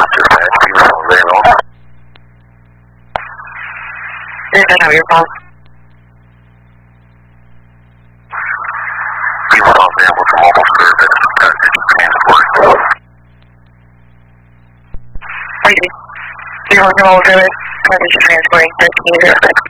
They don't have your phone. Are you? You're on your old driver? Transporting 1306.